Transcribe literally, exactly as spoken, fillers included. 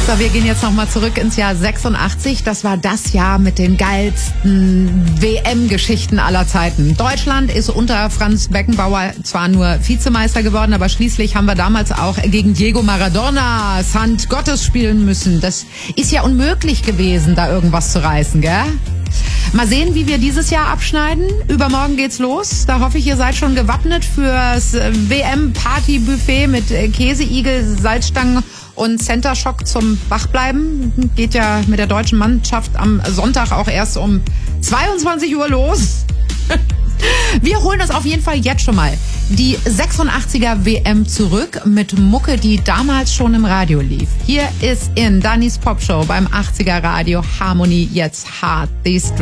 So, wir gehen jetzt nochmal zurück ins Jahr sechsundachtzig. Das war das Jahr mit den geilsten W M-Geschichten aller Zeiten. Deutschland ist unter Franz Beckenbauer zwar nur Vizemeister geworden, aber schließlich haben wir damals auch gegen Diego Maradona Sant Gottes spielen müssen. Das ist ja unmöglich gewesen, da irgendwas zu reißen, gell? Mal sehen, wie wir dieses Jahr abschneiden. Übermorgen geht's los. Da hoffe ich, ihr seid schon gewappnet fürs W M-Party-Buffet mit Käseigel, Salzstangen und Center Shock zum Wachbleiben. Geht ja mit der deutschen Mannschaft am Sonntag auch erst um zweiundzwanzig Uhr los. Wir holen das auf jeden Fall jetzt schon mal. Die sechsundachtziger W M zurück mit Mucke, die damals schon im Radio lief. Hier ist in Dannys Popshow beim achtziger Radio Harmony jetzt hart. These